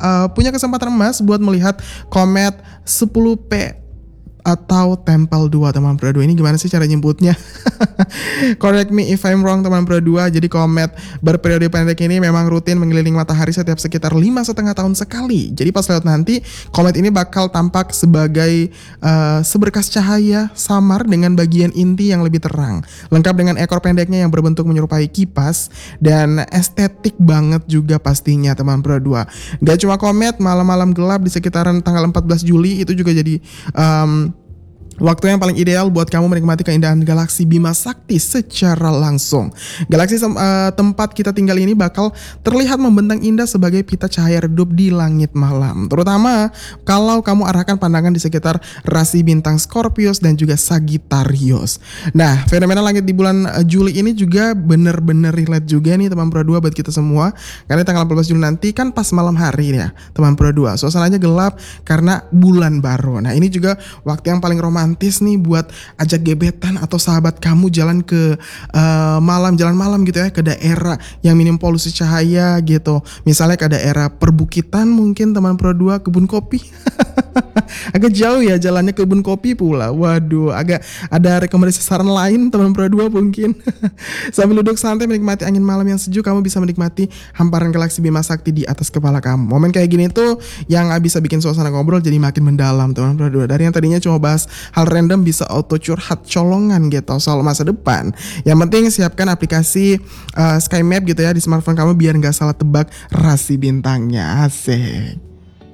punya kesempatan emas buat melihat komet 10P atau Tempel 2 teman Pro 2. Ini gimana sih cara nyebutnya? Correct me if I'm wrong teman Pro 2. Jadi komet berperiode pendek ini memang rutin mengelilingi matahari setiap sekitar 5,5 tahun sekali. Jadi pas lewat nanti komet ini bakal tampak sebagai seberkas cahaya samar dengan bagian inti yang lebih terang, lengkap dengan ekor pendeknya yang berbentuk menyerupai kipas dan estetik banget juga pastinya teman Pro 2. Gak cuma komet, malam-malam gelap di sekitaran tanggal 14 Juli itu juga jadi waktu yang paling ideal buat kamu menikmati keindahan galaksi Bima Sakti secara langsung. Galaksi tempat kita tinggal ini bakal terlihat membentang indah sebagai pita cahaya redup di langit malam. Terutama kalau kamu arahkan pandangan di sekitar rasi bintang Scorpius dan juga Sagittarius. Nah, fenomena langit di bulan Juli ini juga bener-bener relate juga nih teman Pro 2 buat kita semua. Karena tanggal 14 Juli nanti kan pas malam hari ya teman Pro 2. Suasananya gelap karena bulan baru. Nah, ini juga waktu yang paling romantis nih buat ajak gebetan atau sahabat kamu jalan ke jalan malam gitu ya, ke daerah yang minim polusi cahaya gitu. Misalnya ke daerah perbukitan mungkin teman Pro 2, kebun kopi. Agak jauh ya jalannya, kebun kopi pula. Waduh, agak ada rekomendasi saran lain teman Pro 2 mungkin. Sambil duduk santai menikmati angin malam yang sejuk, kamu bisa menikmati hamparan galaksi Bima Sakti di atas kepala kamu. Momen kayak gini tuh yang bisa bikin suasana ngobrol jadi makin mendalam teman Pro 2. Dari yang tadinya cuma bahas hal random bisa auto curhat colongan gitu soal masa depan. Yang penting siapkan aplikasi Sky Map gitu ya di smartphone kamu biar nggak salah tebak rasi bintangnya. Asik.